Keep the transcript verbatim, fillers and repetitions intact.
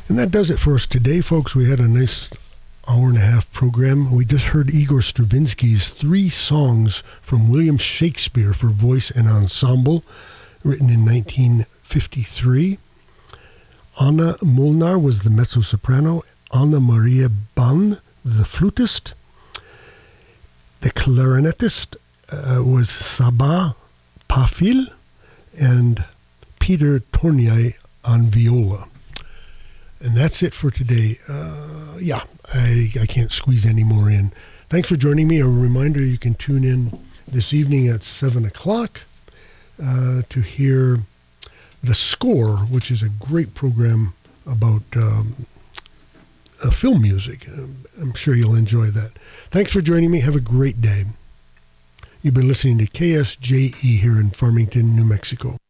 And that does it for us today, folks. We had a nice hour and a half program. We just heard Igor Stravinsky's three songs from William Shakespeare for voice and ensemble, written in nineteen fifty-three. Anna Molnar was the mezzo-soprano, Anna Maria Ban, the flutist. The clarinetist uh, was Sabah Pafil, and Peter Tournier on viola. And that's it for today. Uh, yeah, I, I can't squeeze any more in. Thanks for joining me. A reminder, you can tune in this evening at seven o'clock uh, to hear The Score, which is a great program about um, uh, film music. I'm sure you'll enjoy that. Thanks for joining me. Have a great day. You've been listening to K S J E here in Farmington, New Mexico.